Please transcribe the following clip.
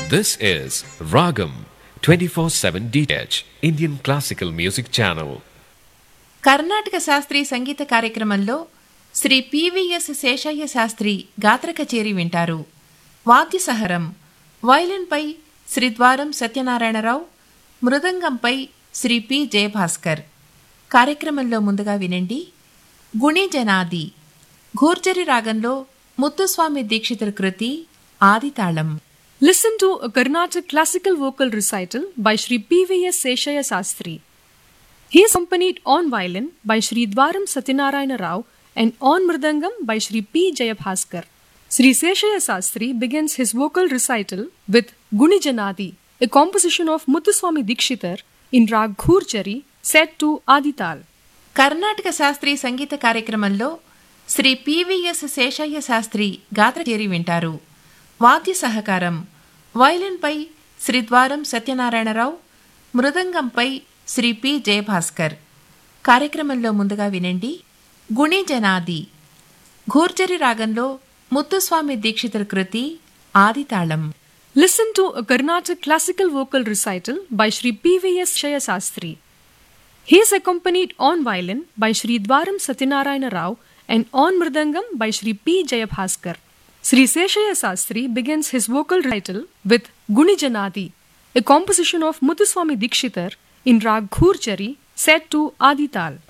This is Ragam 24/7 DH Indian Classical Music Channel. Karnataka శాస్త్రీయ సంగీత కార్యక్రమంలో Shri PVS Seshayya Sastry గాత్ర కచేరీ వింటారు. వాద్య సహరం వయలిన్పై శ్రీ ద్వారం సత్యనారాయణరావు, మృదంగంపై శ్రీ పి జయభాస్కర్. కార్యక్రమంలో ముందుగా వినండి గుణిజనాది ఘూర్జరి రాగంలో ముత్తుస్వామి దీక్షితుల కృతి ఆదితాళం. Listen to a Carnatic classical vocal recital by Sri P.V.S. Seshaya Sastri. He is accompanied on violin by Sri Dwaram Satyanarayana Rao and on mridangam by Sri P. Jayabhaskar. Sri Seshaya Sastri begins his vocal recital with Gunijanadi, a composition of Muthuswami Dikshitar in Rag Ghurjari set to Adital. Karnataka శాస్త్రీయ సంగీత కార్యక్రమంలో Shri PVS Seshayya Sastry గాత్ర కచేరీ వింటారు. వాద్య సహకారం వయలిన్పై శ్రీ ద్వారం Satyanarayana Rao, మృదంగంపై Shri P Jayabhaskar. కార్యక్రమంలో ముందుగా వినండి గుణిజనాది ఘూర్జరి రాగంలో ముత్తుస్వామి దీక్షితుల కృతి ఆదితాళం. Listen to a Carnatic classical vocal recital by Sri P.V.S. Seshaya Sastri. He is accompanied on violin by Sri Dwaram Satyanarayana Rao and on mridangam by Sri P. Jayabhaskar. Sri Seshaya Sastri begins his vocal recital with Gunijanadi, a composition of Muthuswami Dikshitar in Rag Ghurjari set to Adital.